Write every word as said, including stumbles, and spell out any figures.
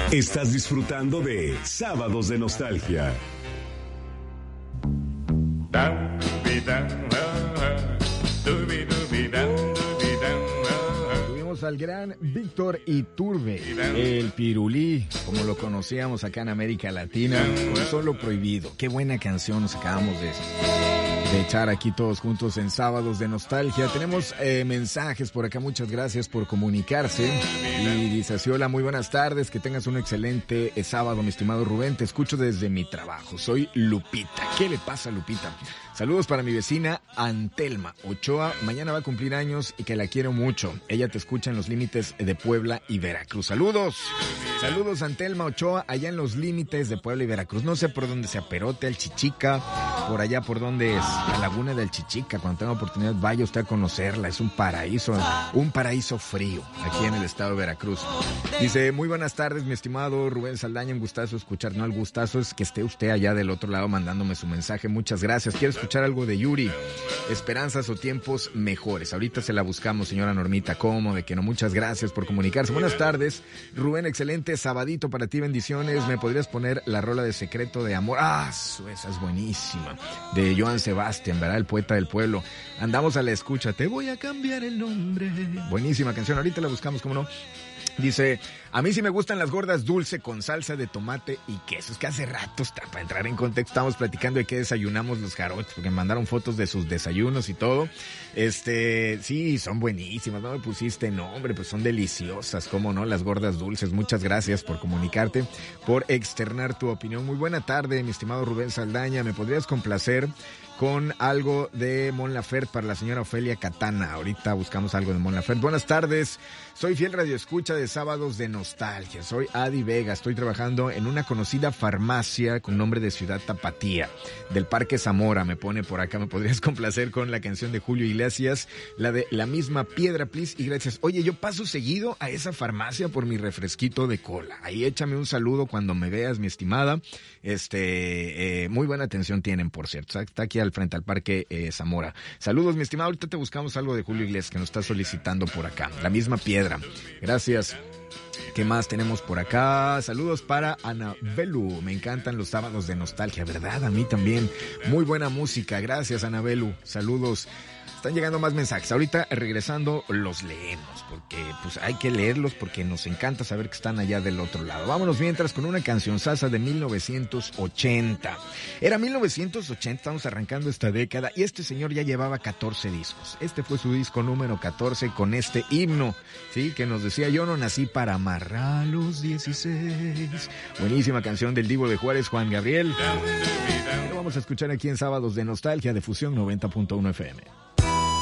Estás disfrutando de Sábados de Nostalgia. Tuvimos al gran Víctor Iturbe, el Pirulí, como lo conocíamos acá en América Latina, con Solo Prohibido. Qué buena canción nos acabamos de... de echar aquí todos juntos en Sábados de Nostalgia. Tenemos eh, mensajes por acá, muchas gracias por comunicarse. Y dice así: hola, muy buenas tardes, que tengas un excelente eh, sábado, mi estimado Rubén, te escucho desde mi trabajo, soy Lupita. ¿Qué le pasa, Lupita? Saludos para mi vecina Antelma Ochoa, mañana va a cumplir años y que la quiero mucho. Ella te escucha en los límites de Puebla y Veracruz. Saludos, saludos Antelma Ochoa, allá en los límites de Puebla y Veracruz. No sé por dónde sea Perote, el Chichica, por allá por donde es la Laguna del Chichica. Cuando tenga oportunidad vaya usted a conocerla, es un paraíso, un paraíso frío aquí en el estado de Veracruz. Dice: muy buenas tardes, mi estimado Rubén Saldaña, un gustazo escuchar. No, el gustazo es que esté usted allá del otro lado mandándome su mensaje, muchas gracias. Quiero escuchar algo de Yuri, Esperanzas o Tiempos Mejores. Ahorita se la buscamos, señora Normita. ¿Cómo de que no? Muchas gracias por comunicarse. Buenas tardes, Rubén, excelente sabadito para ti, bendiciones. ¿Me podrías poner la rola de Secreto de Amor? Ah, esa es buenísima, de Joan Sebastián, ¿verdad? El poeta del pueblo. Andamos a la escucha, te voy a cambiar el nombre. Buenísima canción, ahorita la buscamos, ¿cómo no? Dice: a mí sí me gustan las gordas dulce con salsa de tomate y queso. Es que hace rato, está, para entrar en contexto, estábamos platicando de qué desayunamos los jarochos, porque me mandaron fotos de sus desayunos y todo. Este, sí, son buenísimas, no me pusiste nombre, pues son deliciosas, cómo no, las gordas dulces. Muchas gracias por comunicarte, por externar tu opinión. Muy buena tarde, mi estimado Rubén Saldaña. ¿Me podrías complacer con algo de Mon Laferte para la señora Ofelia Catana? Ahorita buscamos algo de Mon Laferte. Buenas tardes, soy fiel radioescucha de Sábados de Nostalgia. Soy Adi Vega, estoy trabajando en una conocida farmacia con nombre de Ciudad Tapatía, del Parque Zamora. Me pone por acá, ¿me podrías complacer con la canción de Julio Iglesias, la de La Misma Piedra, please? Y gracias. Oye, yo paso seguido a esa farmacia por mi refresquito de cola. Ahí échame un saludo cuando me veas, mi estimada. Este, eh, muy buena atención tienen, por cierto. Está aquí al frente al Parque eh, Zamora. Saludos, mi estimado. Ahorita te buscamos algo de Julio Iglesias que nos está solicitando por acá. La Misma Piedra. Gracias. ¿Qué más tenemos por acá? Saludos para Anabelu. Me encantan los sábados de nostalgia, ¿verdad? A mí también. Muy buena música. Gracias, Anabelu. Saludos. Están llegando más mensajes. Ahorita, regresando, los leemos, porque pues hay que leerlos porque nos encanta saber que están allá del otro lado. Vámonos mientras con una canción sasa de mil novecientos ochenta. Era mil novecientos ochenta, estamos arrancando esta década, y este señor ya llevaba catorce discos. Este fue su disco número catorce con este himno, ¿sí? Que nos decía: yo no nací para amar a los dieciséis. Buenísima canción del Divo de Juárez, Juan Gabriel. Lo vamos a escuchar aquí en Sábados de Nostalgia de Fusión noventa punto uno F M.